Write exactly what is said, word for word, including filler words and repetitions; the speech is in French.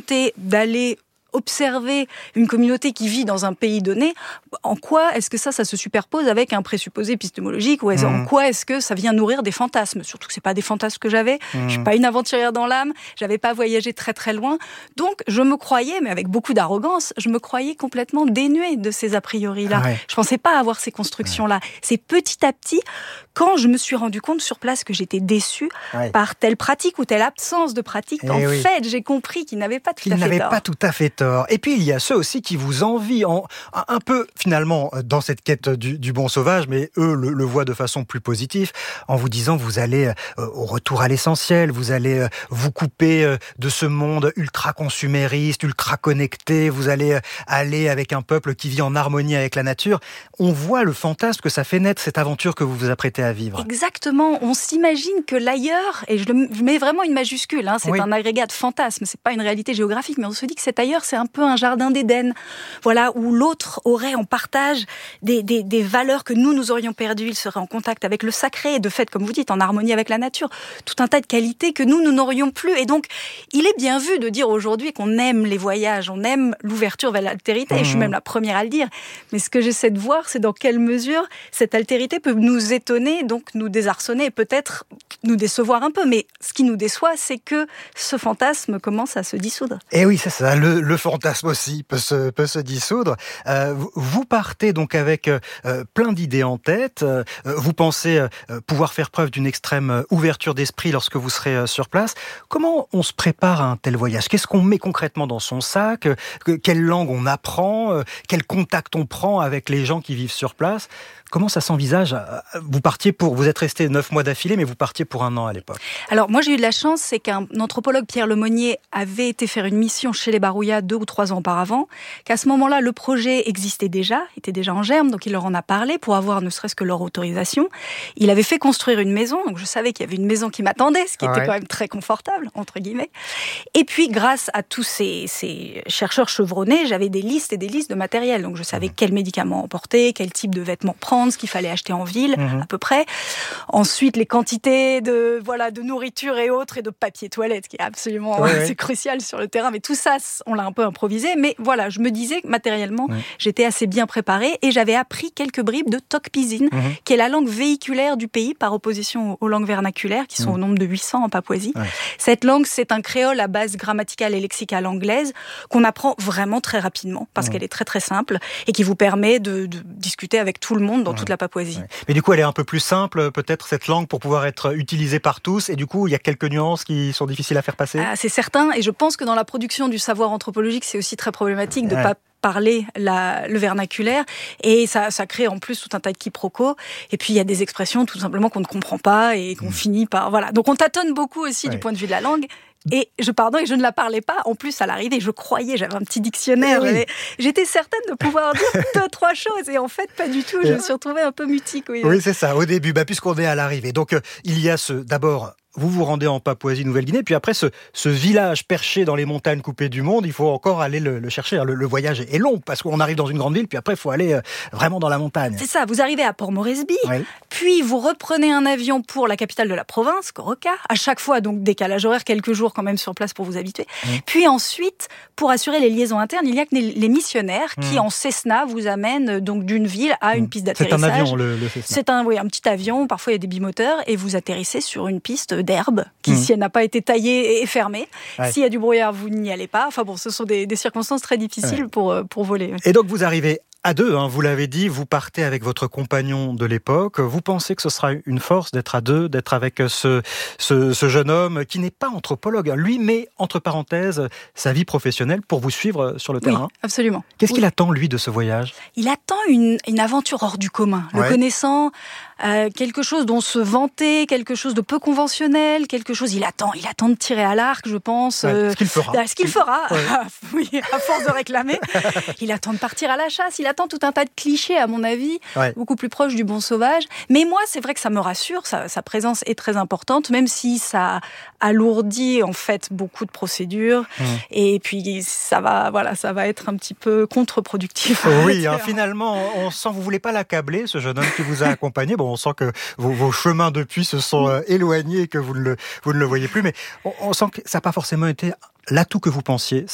volonté d'aller observer une communauté qui vit dans un pays donné, en quoi est-ce que ça, ça se superpose avec un présupposé épistémologique ou est-ce, mmh. en quoi est-ce que ça vient nourrir des fantasmes? Surtout que c'est pas des fantasmes que j'avais. Mmh. Je suis pas une aventurière dans l'âme. J'avais pas voyagé très très loin. Donc, je me croyais, mais avec beaucoup d'arrogance, je me croyais complètement dénuée de ces a priori-là. Ouais. Je pensais pas avoir ces constructions-là. Ouais. C'est petit à petit, quand je me suis rendu compte sur place que j'étais déçue ouais. par telle pratique ou telle absence de pratique, et en oui. fait, j'ai compris qu'ils n'avaient pas tout qu'il à fait tort. Qu'ils n'avaient pas tout à fait tort. Et puis, il y a ceux aussi qui vous envient, en, un peu, finalement, dans cette quête du, du bon sauvage, mais eux le, le voient de façon plus positive, en vous disant vous allez euh, au retour à l'essentiel, vous allez euh, vous couper euh, de ce monde ultra-consumériste, ultra-connecté, vous allez euh, aller avec un peuple qui vit en harmonie avec la nature. On voit le fantasme que ça fait naître, cette aventure que vous vous apprêtez à vivre. Exactement. On s'imagine que l'ailleurs, et je, le, je mets vraiment une majuscule, hein, c'est oui. un agrégat de fantasme, c'est pas une réalité géographique, mais on se dit que cet ailleurs, c'est un peu un jardin d'Éden, voilà, où l'autre aurait en partage des, des, des valeurs que nous, nous aurions perdues. Il serait en contact avec le sacré, et de fait, comme vous dites, en harmonie avec la nature. Tout un tas de qualités que nous, nous n'aurions plus. Et donc, il est bien vu de dire aujourd'hui qu'on aime les voyages, on aime l'ouverture vers l'altérité. Mmh. Et je suis même la première à le dire. Mais ce que j'essaie de voir, c'est dans quelle mesure cette altérité peut nous étonner, donc nous désarçonner, et peut-être nous décevoir un peu. Mais ce qui nous déçoit, c'est que ce fantasme commence à se dissoudre. Et oui, c'est ça. Le, le fantasme aussi peut se, peut se dissoudre. Euh, vous partez donc avec euh, plein d'idées en tête. Euh, vous pensez euh, pouvoir faire preuve d'une extrême ouverture d'esprit lorsque vous serez euh, sur place. Comment on se prépare à un tel voyage? Qu'est-ce qu'on met concrètement dans son sac? euh, Quelle langue on apprend? euh, Quel contact on prend avec les gens qui vivent sur place? Comment ça s'envisage? Vous partiez pour, vous êtes resté neuf mois d'affilée, mais vous partiez pour un an à l'époque. Alors moi j'ai eu de la chance, c'est qu'un anthropologue, Pierre Lemonnier, avait été faire une mission chez les Barouillas deux ou trois ans auparavant, qu'à ce moment-là le projet existait déjà, était déjà en germe, donc il leur en a parlé pour avoir ne serait-ce que leur autorisation. Il avait fait construire une maison, donc je savais qu'il y avait une maison qui m'attendait, ce qui ah était ouais. quand même très confortable, entre guillemets. Et puis grâce à tous ces, ces chercheurs chevronnés, j'avais des listes et des listes de matériel, donc je savais mmh. quels médicaments emporter, quel type de vêtements prendre, ce qu'il fallait acheter en ville, mmh. à peu près. Ensuite, les quantités de, voilà, de nourriture et autres, et de papier toilette, qui est absolument ouais, c'est ouais. crucial sur le terrain. Mais tout ça, on l'a un peu improvisé. Mais voilà, je me disais que matériellement, ouais. j'étais assez bien préparée et j'avais appris quelques bribes de Tok-Pisin, mmh. qui est la langue véhiculaire du pays, par opposition aux langues vernaculaires, qui sont mmh. au nombre de huit cents en Papouasie. Ouais. Cette langue, c'est un créole à base grammaticale et lexicale anglaise qu'on apprend vraiment très rapidement, parce mmh. qu'elle est très très simple et qui vous permet de, de discuter avec tout le monde dans toute la Papouasie. Ouais. Mais du coup, elle est un peu plus simple, peut-être, cette langue, pour pouvoir être utilisée par tous. Et du coup, il y a quelques nuances qui sont difficiles à faire passer. Ah, c'est certain. Et je pense que dans la production du savoir anthropologique, c'est aussi très problématique de ne ouais. pas parler la, le vernaculaire. Et ça, ça crée en plus tout un tas de quiproquos. Et puis, il y a des expressions, tout simplement, qu'on ne comprend pas et qu'on mmh. finit par... Voilà. Donc, on tâtonne beaucoup aussi ouais. du point de vue de la langue. Et je pardon, et je ne la parlais pas. En plus, à l'arrivée, je croyais, j'avais un petit dictionnaire. Oui. J'étais certaine de pouvoir dire deux, trois choses. Et en fait, pas du tout. Je me suis retrouvée un peu mutique. Oui, oui c'est ça, au début, bah, puisqu'on est à l'arrivée. Donc, euh, il y a ce, d'abord... Vous vous rendez en Papouasie-Nouvelle-Guinée, puis après, ce, ce village perché dans les montagnes coupées du monde, il faut encore aller le, le chercher. Le, le voyage est long, parce qu'on arrive dans une grande ville, puis après, il faut aller euh, vraiment dans la montagne. C'est ça, vous arrivez à Port-Moresby, oui. puis vous reprenez un avion pour la capitale de la province, Coroca, à chaque fois, donc décalage horaire, quelques jours quand même sur place pour vous habituer. Oui. Puis ensuite, pour assurer les liaisons internes, il y a que les, les missionnaires mmh. qui, en Cessna, vous amènent donc d'une ville à une mmh. piste d'atterrissage. C'est un avion, le, le Cessna. C'est un, oui, un petit avion, parfois il y a des bimoteurs, et vous atterrissez sur une piste d'herbe, qui, mmh. si elle n'a pas été taillée, est fermée. Ouais. S'il y a du brouillard, vous n'y allez pas. Enfin bon, ce sont des, des circonstances très difficiles ouais. pour, pour voler. Et donc, vous arrivez à deux, hein, vous l'avez dit, vous partez avec votre compagnon de l'époque. Vous pensez que ce sera une force d'être à deux, d'être avec ce, ce, ce jeune homme qui n'est pas anthropologue. Lui met, entre parenthèses, sa vie professionnelle pour vous suivre sur le terrain. Oui, absolument. Qu'est-ce oui. qu'il attend, lui, de ce voyage? Il attend une, une aventure hors du commun. Le ouais. connaissant, euh, quelque chose dont se vanter, quelque chose de peu conventionnel, quelque chose... Il attend, il attend de tirer à l'arc, je pense. Ouais, euh, ce qu'il fera. Ce qu'il fera, ouais. oui, à force de réclamer. Il attend de partir à la chasse, il attend tout un tas de clichés, à mon avis, ouais. beaucoup plus proches du bon sauvage. Mais moi, c'est vrai que ça me rassure, sa, sa présence est très importante, même si ça alourdit, en fait, beaucoup de procédures. Mmh. Et puis, ça va, voilà, ça va être un petit peu contre-productif. Oui, hein, finalement, on sent, vous voulez pas l'accabler, ce jeune homme qui vous a accompagné. Bon, on sent que vos, vos chemins depuis se sont euh, éloignés et que vous ne le, vous ne le voyez plus. Mais on, on sent que ça n'a pas forcément été l'atout que vous pensiez.